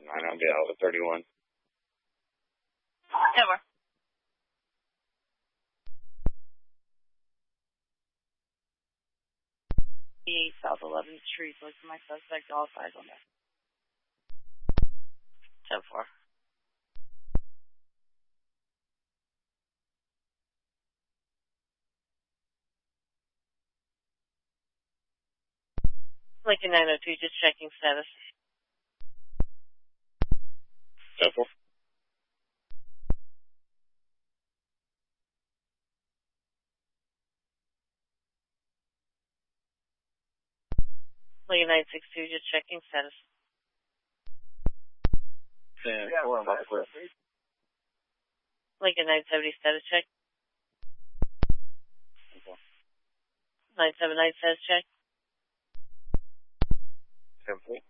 I'll be out with 31. Never. South 11th Street, look for my suspect, all eyes on there. 10-4. Lincoln 902, just checking status. 10-4. Lincoln 962, just checking status. 10-4, I'm about to quit. Lincoln 970, status check. 979, status check. 10-4.